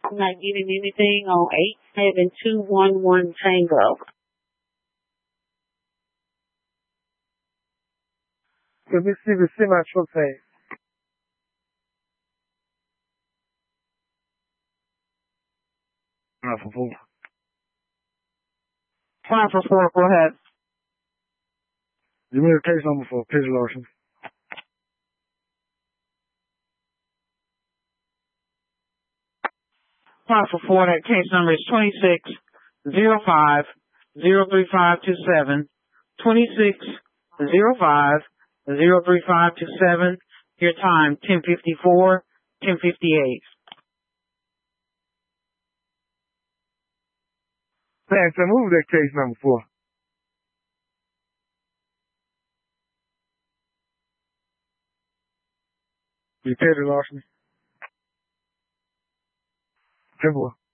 I'm not getting anything on 87211 Tango. The Mississippi semi-truck thing. For 4. 5 for 4, go ahead. Give me the case number for petty larceny. 5 for 4, that case number is 2605-03527. 2605-03527. Your time, 10:54, 10:58. Thanks, I moved that case number for. The petty larceny. 10-4.